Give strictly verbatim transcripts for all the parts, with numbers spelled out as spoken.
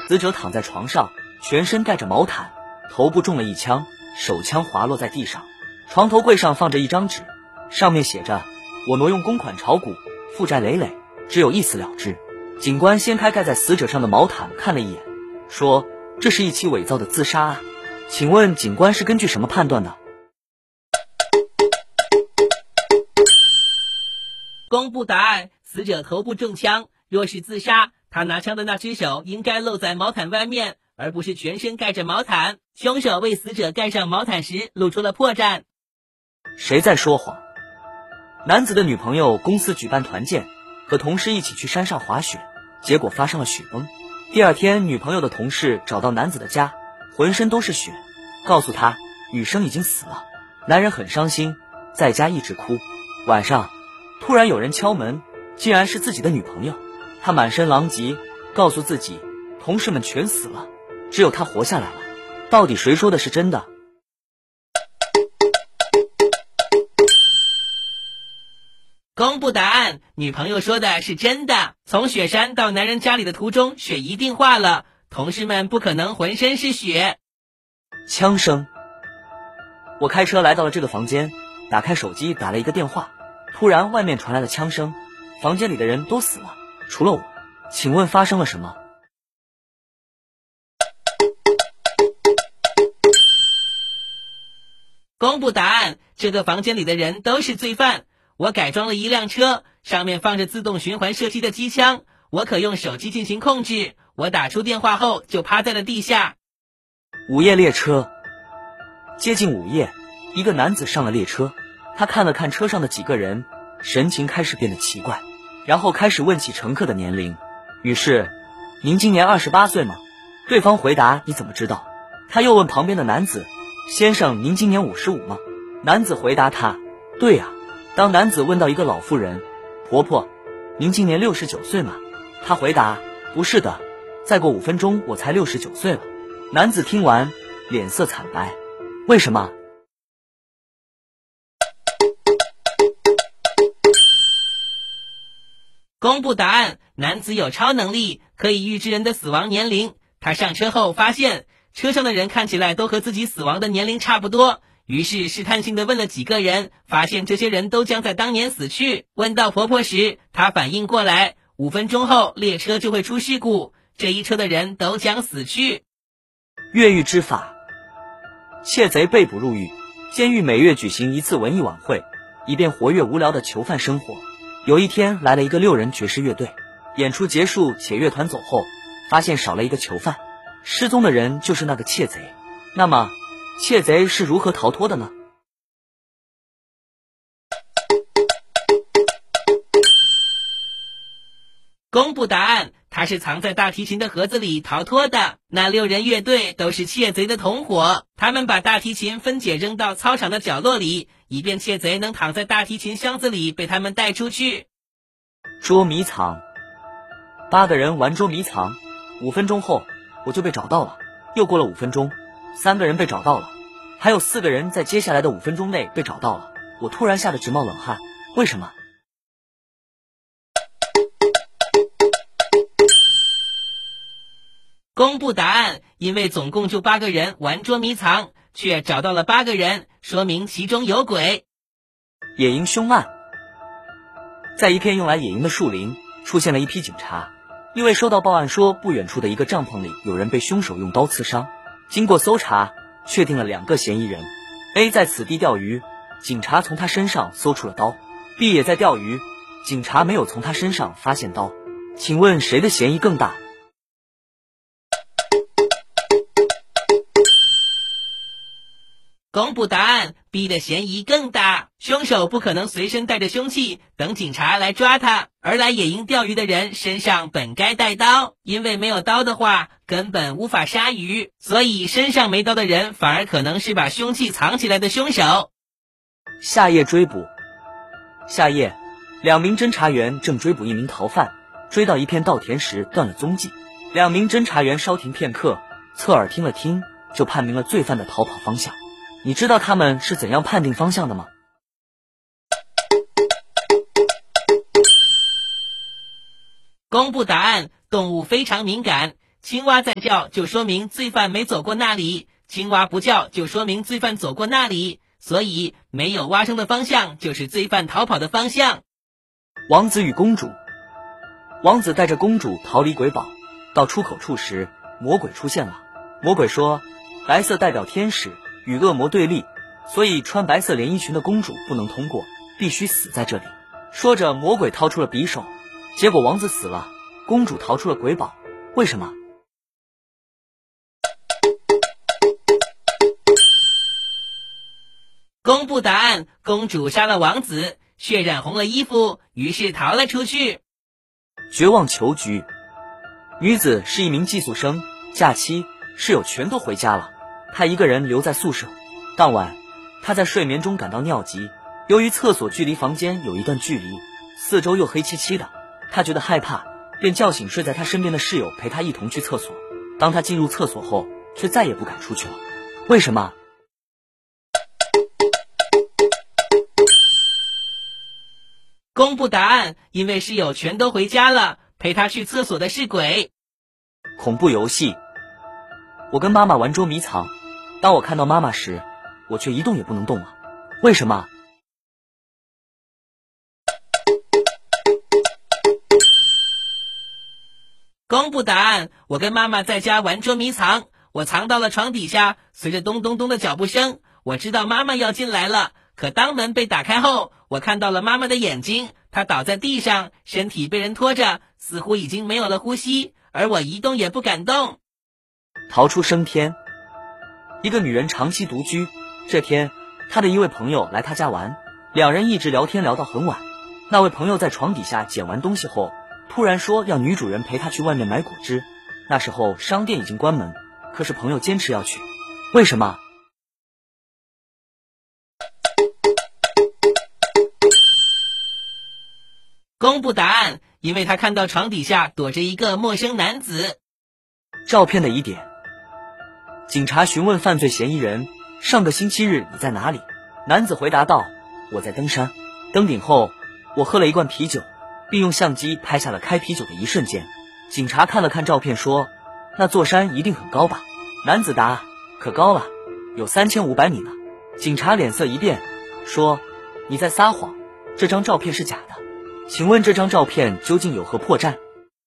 死者躺在床上，全身盖着毛毯，头部中了一枪，手枪滑落在地上。床头柜上放着一张纸，上面写着：我挪用公款炒股，负债累累，只有一死了之。警官掀开盖在死者上的毛毯看了一眼，说：这是一起伪造的自杀案，请问警官是根据什么判断的？ 公布答案，死者头部中枪，若是自杀，他拿枪的那只手应该露在毛毯外面，而不是全身盖着毛毯。凶手为死者盖上毛毯时露出了破绽。 谁在说谎？男子的女朋友公司举办团建，和同事一起去山上滑雪，结果发生了雪崩。第二天，女朋友的同事找到男子的家，浑身都是血，告诉他女生已经死了。男人很伤心，在家一直哭。晚上突然有人敲门，竟然是自己的女朋友。他满身狼藉，告诉自己同事们全死了，只有他活下来了。到底谁说的是真的？ 公布答案，女朋友说的是真的。从雪山到男人家里的途中，雪一定化了，同事们不可能浑身是血。 枪声。我开车来到了这个房间，打开手机打了一个电话，突然外面传来了枪声，房间里的人都死了，除了我。请问发生了什么？ 公布答案，这个房间里的人都是罪犯。我改装了一辆车，上面放着自动循环射击的机枪，我可用手机进行控制。我打出电话后就趴在了地下。 午夜列车。接近午夜，一个男子上了列车，他看了看车上的几个人，神情开始变得奇怪，然后开始问起乘客的年龄。于是，您今年二十八岁吗？对方回答：你怎么知道？他又问旁边的男子：先生，您今年五十五吗？男子回答他：对呀。当男子问到一个老妇人：婆婆，您今年六十九岁吗？她回答：不是的，再过五分钟我才六十九岁了。男子听完，脸色惨白。为什么？ 公布答案，男子有超能力，可以预知人的死亡年龄。他上车后发现，车上的人看起来都和自己死亡的年龄差不多。于是试探性地问了几个人，发现这些人都将在当年死去。问到婆婆时，她反应过来，五分钟后列车就会出事故，这一车的人都将死去。 越狱之法。窃贼被捕入狱，监狱每月举行一次文艺晚会，以便活跃无聊的囚犯生活。有一天来了一个六人爵士乐队，演出结束且乐团走后，发现少了一个囚犯，失踪的人就是那个窃贼。那么窃贼是如何逃脱的呢？ 公布答案，他是藏在大提琴的盒子里逃脱的。那六人乐队都是窃贼的同伙，他们把大提琴分解扔到操场的角落里，以便窃贼能躺在大提琴箱子里被他们带出去。 捉迷藏。八个人玩捉迷藏，五分钟后我就被找到了。又过了五分钟，三个人被找到了，还有四个人在接下来的五分钟内被找到了。我突然吓得直冒冷汗，为什么？ 公布答案，因为总共就八个人玩捉迷藏，却找到了八个人，说明其中有鬼。 野营凶案。在一片用来野营的树林，出现了一批警察，因为收到报案说不远处的一个帐篷里有人被凶手用刀刺伤。经过搜查，确定了两个嫌疑人。 A 在此地钓鱼，警察从他身上搜出了刀。 B 也在钓鱼，警察没有从他身上发现刀。请问谁的嫌疑更大？ 公布答案 ，B 的嫌疑更大。凶手不可能随身带着凶器等警察来抓他，而来野营钓鱼的人身上本该带刀，因为没有刀的话根本无法杀鱼，所以身上没刀的人反而可能是把凶器藏起来的凶手。 夏夜追捕。夏夜，两名侦查员正追捕一名逃犯，追到一片稻田时断了踪迹。两名侦查员稍停片刻，侧耳听了听，就判明了罪犯的逃跑方向。你知道他们是怎样判定方向的吗？ 公布答案，动物非常敏感， 青蛙在叫就说明罪犯没走过那里，青蛙不叫就说明罪犯走过那里，所以没有蛙声的方向就是罪犯逃跑的方向。 王子与公主。王子带着公主逃离鬼堡，到出口处时，魔鬼出现了。魔鬼说，白色代表天使，与恶魔对立，所以穿白色连衣裙的公主不能通过，必须死在这里。说着，魔鬼掏出了匕首，结果王子死了，公主逃出了鬼堡。为什么？ 公布答案，公主杀了王子，血染红了衣服，于是逃了出去。 绝望囚局。女子是一名寄宿生，假期室友全都回家了，她一个人留在宿舍。当晚，她在睡眠中感到尿急，由于厕所距离房间有一段距离，四周又黑漆漆的，她觉得害怕，便叫醒睡在她身边的室友陪她一同去厕所。当她进入厕所后，却再也不敢出去了。为什么？ 公布答案，因为室友全都回家了，陪他去厕所的是鬼。 恐怖游戏。我跟妈妈玩捉迷藏，当我看到妈妈时，我却一动也不能动了。为什么？ 公布答案，我跟妈妈在家玩捉迷藏，我藏到了床底下，随着咚咚咚的脚步声，我知道妈妈要进来了。可当门被打开后，我看到了妈妈的眼睛，她倒在地上，身体被人拖着，似乎已经没有了呼吸，而我一动也不敢动。 逃出升天。一个女人长期独居，这天她的一位朋友来她家玩，两人一直聊天聊到很晚。那位朋友在床底下捡完东西后，突然说要女主人陪她去外面买果汁。那时候商店已经关门，可是朋友坚持要去。为什么？ 公布答案，因为他看到床底下躲着一个陌生男子。 照片的疑点。警察询问犯罪嫌疑人，上个星期日你在哪里？男子回答道，我在登山，登顶后我喝了一罐啤酒，并用相机拍下了开啤酒的一瞬间。警察看了看照片说，那座山一定很高吧？男子答，可高了，有三千五百米呢。警察脸色一变，说，你在撒谎，这张照片是假的，请问这张照片究竟有何破绽？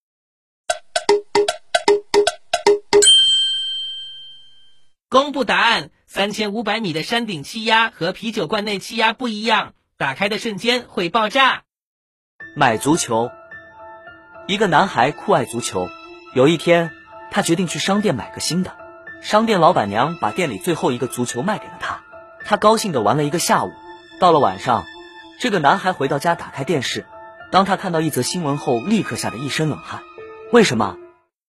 公布答案，三千五百米的山顶气压和啤酒罐内气压不一样，打开的瞬间会爆炸。 买足球。一个男孩酷爱足球，有一天他决定去商店买个新的。商店老板娘把店里最后一个足球卖给了他，他高兴地玩了一个下午。到了晚上，这个男孩回到家打开电视，当他看到一则新闻后，立刻吓得一身冷汗。为什么？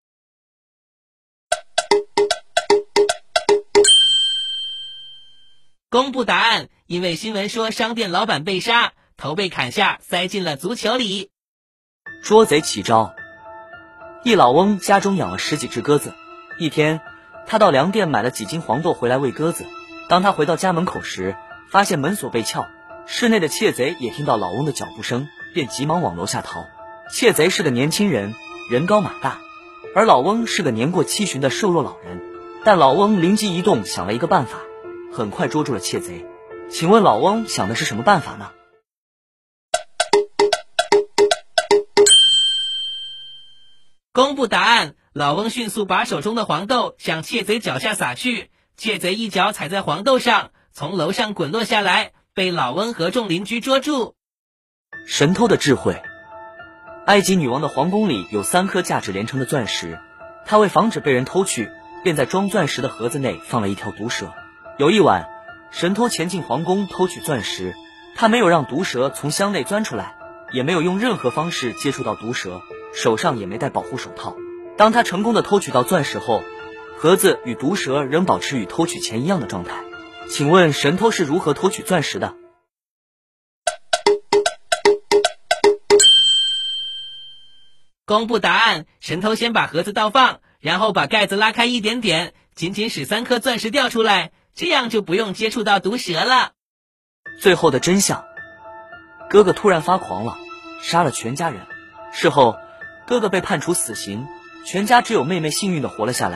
公布答案，因为新闻说商店老板被杀，头被砍下，塞进了足球里。 捉贼起招。一老翁家中养了十几只鸽子，一天他到粮店买了几斤黄豆回来喂鸽子。当他回到家门口时，发现门锁被撬，室内的窃贼也听到老翁的脚步声，便急忙往楼下逃。窃贼是个年轻人，人高马大，而老翁是个年过七旬的瘦弱老人。但老翁灵机一动，想了一个办法，很快捉住了窃贼。请问老翁想的是什么办法呢？ 公布答案，老翁迅速把手中的黄豆向窃贼脚下撒去，窃贼一脚踩在黄豆上，从楼上滚落下来，被老翁和众邻居捉住。 神偷的智慧。埃及女王的皇宫里有三颗价值连城的钻石，她为防止被人偷去，便在装钻石的盒子内放了一条毒蛇。有一晚，神偷前进皇宫偷取钻石，他没有让毒蛇从箱内钻出来，也没有用任何方式接触到毒蛇，手上也没戴保护手套。当他成功的偷取到钻石后，盒子与毒蛇仍保持与偷取前一样的状态。请问神偷是如何偷取钻石的？ 公布答案，神偷先把盒子倒放，然后把盖子拉开一点点，仅仅使三颗钻石掉出来，这样就不用接触到毒蛇了。 最后的真相。哥哥突然发狂了，杀了全家人。事后哥哥被判处死刑， 全家只有妹妹幸运地活了下来。